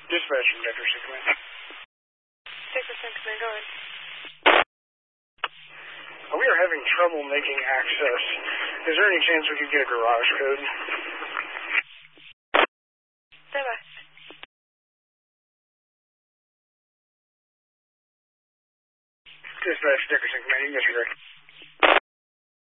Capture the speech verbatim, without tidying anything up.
Dispatch from Dickerson Command. Dickerson Command, go ahead. We are having trouble making access. Is there any chance we could get a garage code? Stand by. Dispatch Dickerson Command, you can get your